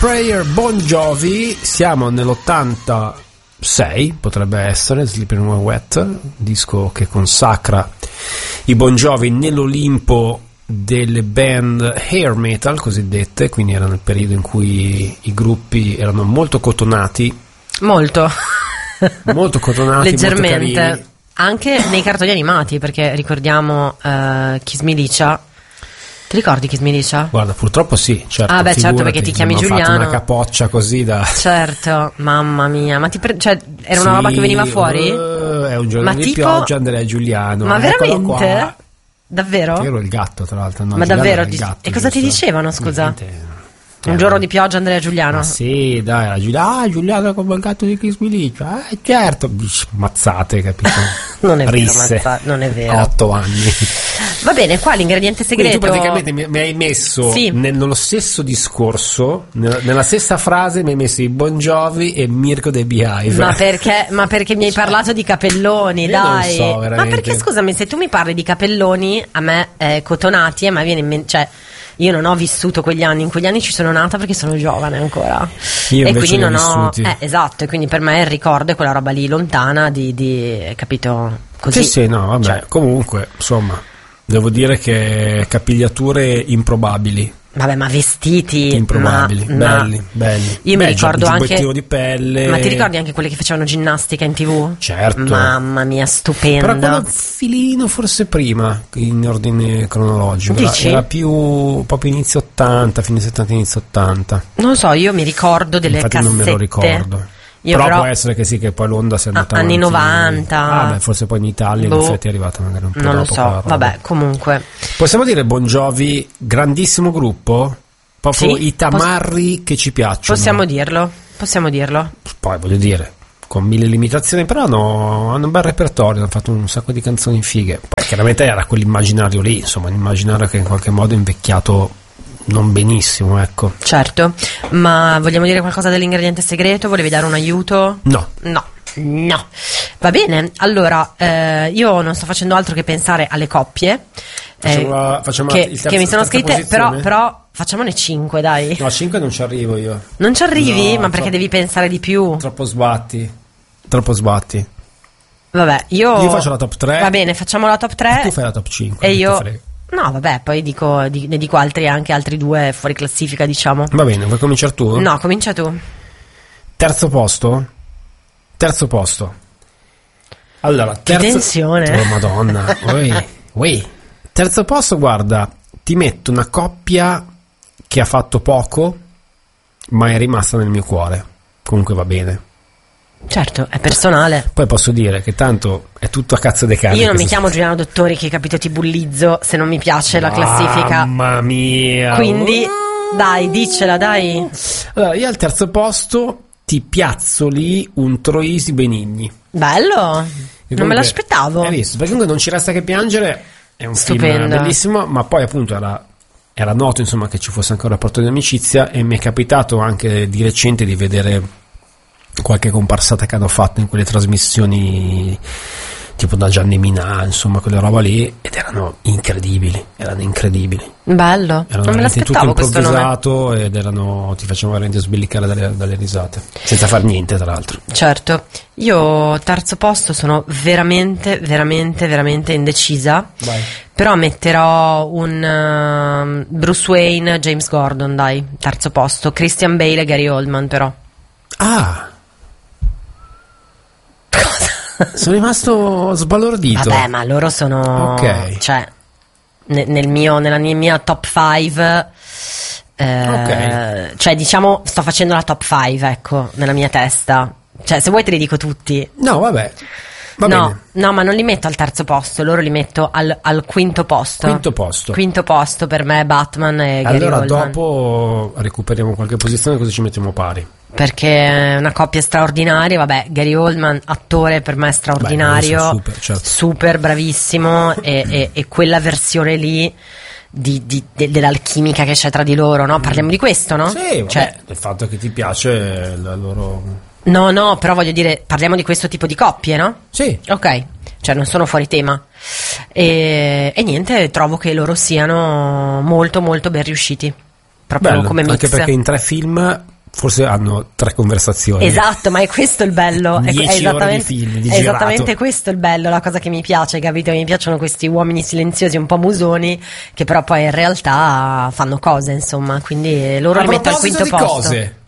Prayer, Bon Jovi. Siamo nell'86, potrebbe essere, Sleeping When Wet, disco che consacra i Bon Jovi nell'Olimpo delle band hair metal cosiddette, quindi era nel periodo in cui i gruppi erano molto cotonati, molto cotonati, leggermente, molto carini. Anche nei cartoni animati, perché ricordiamo Kiss Me Licia. Ti ricordi Kiss Me Licia? Guarda, purtroppo sì, certo. Ah beh, certo, perché ti chiami Giuliano. Ho fatto una capoccia così da... Certo, mamma mia, ma cioè, era una roba che veniva fuori? È un giorno ma di tipo... pioggia, Andrea Giuliano. Ma Eccolo veramente? qua. Davvero? Io ero il gatto, tra l'altro. No, ma Giuliano davvero? era il gatto, e cosa giusto? ti dicevano, scusa? Niente. Un giorno di pioggia, Andrea Giuliano? Ma sì, dai, era Giuliano. Ah, Giuliano come il gatto di Kiss Me Licia. Certo. Mazzate, capito? Non è Risse. vero, non è vero. 8 anni. Va bene, qua l'ingrediente segreto. Quindi tu praticamente mi hai messo nello stesso discorso, nella stessa frase mi hai messo i Bon Jovi e Mirko The Beehive. Ma perché mi hai parlato di capelloni, io dai. Non so, veramente. Ma perché, scusami, se tu mi parli di capelloni, a me cotonati, a me viene in mente, cioè io non ho vissuto quegli anni, in quegli anni ci sono nata perché sono giovane ancora. Io e quindi non ho vissuti. esatto, e quindi per me il ricordo è quella roba lì lontana di capito, così. Sì, no, vabbè, cioè, comunque, insomma, devo dire che capigliature improbabili. Vabbè, ma vestiti improbabili, belli. Io mi ricordo anche di pelle. Ma ti ricordi anche quelle che facevano ginnastica in TV? Certo. Mamma mia, stupendo. Però quello un filino forse prima, in ordine cronologico. Dici? Era più proprio inizio 80, fine 70, inizio 80. Non so, io mi ricordo delle Infatti cassette. non me lo ricordo. Però può essere che sì, che poi l'onda sia andata anni avanti. 90. Beh, forse poi in Italia in effetti è arrivata magari un po' non dopo. lo so, vabbè, comunque. Possiamo dire Bon Jovi, grandissimo gruppo? Proprio sì, i tamarri che ci piacciono. Possiamo dirlo. Poi voglio dire, con 1000 limitazioni, però hanno un bel repertorio, hanno fatto un sacco di canzoni fighe. Poi chiaramente era quell'immaginario lì, insomma, un immaginario che in qualche modo è invecchiato non benissimo, ecco. Certo, ma vogliamo dire qualcosa dell'ingrediente segreto? Volevi dare un aiuto? No. Va bene, allora io non sto facendo altro che pensare alle coppie facciamo che mi sono scritte, però facciamone 5, dai. No, 5 non ci arrivo io. Non ci arrivi? No, ma perché devi pensare di più? Troppo sbatti. Vabbè, io faccio la top 3. Va bene, facciamo la top 3. Tu fai la top 5. E io no, vabbè, poi ne dico altri 2 fuori classifica, diciamo. Va bene, vuoi cominciare tu? No, comincia tu. Terzo posto. Allora, che tensione. Oh, Madonna. Ui. Terzo posto, guarda, ti metto una coppia che ha fatto poco, ma è rimasta nel mio cuore. Comunque va bene. Certo, è personale. Poi posso dire che tanto è tutto a cazzo de cane. Io non mi chiamo Giuliano Dottori, che capito ti bullizzo se non mi piace la classifica. Mamma mia. Quindi dai, diccela, dai. Allora, io al terzo posto ti piazzo lì un Troisi Benigni. Bello. Non me l'aspettavo. Hai visto? Perché comunque Non ci resta che piangere è un stupendo, film bellissimo, ma poi appunto era noto, insomma, che ci fosse anche un rapporto di amicizia, e mi è capitato anche di recente di vedere qualche comparsata che hanno fatto in quelle trasmissioni tipo da Gianni Minà, insomma, quelle roba lì, ed erano incredibili. Bello, non me l'aspettavo questo nome. Improvvisato, ed ti facevano veramente sbellicare dalle risate, senza far niente, tra l'altro. Certo, io terzo posto sono veramente indecisa. Vai. Però metterò un Bruce Wayne, James Gordon, dai, terzo posto. Christian Bale e Gary Oldman, però. Sono rimasto sbalordito. Vabbè, ma loro sono cioè nella mia top 5 cioè diciamo sto facendo la top 5, ecco, nella mia testa. Cioè se vuoi te li dico tutti. No, vabbè. Va bene. No, ma non li metto al terzo posto, loro li metto al quinto posto. Quinto posto per me Batman e Gary Oldman. Allora dopo recuperiamo qualche posizione, così ci mettiamo pari. Perché è una coppia straordinaria. Vabbè, Gary Oldman, attore, per me è straordinario. Super bravissimo. e quella versione lì dell'alchimica che c'è tra di loro, no? Parliamo di questo, no? Sì, vabbè, il fatto che ti piace la loro... No, però voglio dire, parliamo di questo tipo di coppie, no? Sì. Ok, cioè non sono fuori tema. E niente, trovo che loro siano molto ben riusciti. Proprio come mix. Anche perché in 3 film forse hanno 3 conversazioni. Esatto, ma è questo il bello. 10 ore di film, di esattamente questo il bello, la cosa che mi piace, capito? Mi piacciono questi uomini silenziosi, un po' musoni, che però poi in realtà fanno cose, insomma. Quindi loro li metto al quinto posto. Cose,